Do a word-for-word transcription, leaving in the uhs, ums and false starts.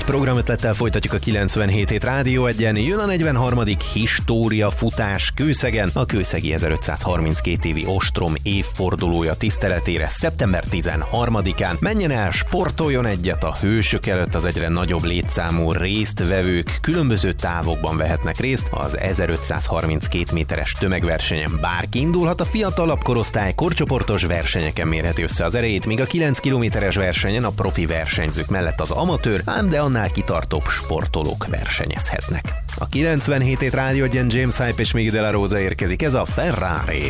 Programötlettel folytatjuk a kilencvenhét hét Rádió Egyen. Jön a negyvenharmadik História futás Kőszegen, a kőszegi ezerötszázharminckét évi ostrom évfordulója tiszteletére szeptember tizenharmadikán. Menjen el, sportoljon egyet a hősök előtt, az egyre nagyobb létszámú résztvevők különböző távokban vehetnek részt. Az ezerötszázharminckét méteres tömegversenyen bárki indulhat, a fiatalabb korosztály korcsoportos versenyeken mérheti össze az erejét, míg a kilenc kilométeres versenyen a profi versenyzők mellett az amatőr, ám de annál kitartóbb sportolók versenyezhetnek. A kilencvenhét hét Rádió Egyen James Hype és Miguel de la Rosa érkezik, ez a Ferrari.